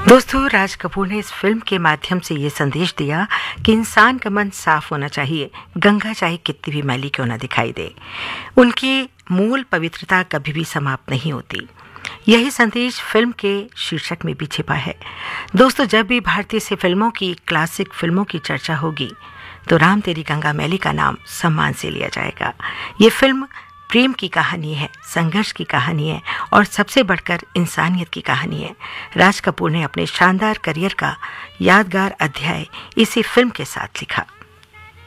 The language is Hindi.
दोस्तों, राज कपूर ने इस फिल्म के माध्यम से ये संदेश दिया कि इंसान का मन साफ होना चाहिए, गंगा चाहे कितनी भी मैली क्यों ना दिखाई दे। उनकी मूल पवित्रता कभी भी समाप्त नहीं होती। यही संदेश फिल्म के शीर्षक में भी छिपा है। दोस्तों, जब भी भारतीय से फिल्मों की, क्लासिक फिल्मों की चर्चा होगी तो राम तेरी गंगा मैली का नाम सम्मान से लिया जाएगा। ये फिल्म प्रेम की कहानी है, संघर्ष की कहानी है और सबसे बढ़कर इंसानियत की कहानी है। राज कपूर ने अपने शानदार करियर का यादगार अध्याय इसी फिल्म के साथ लिखा।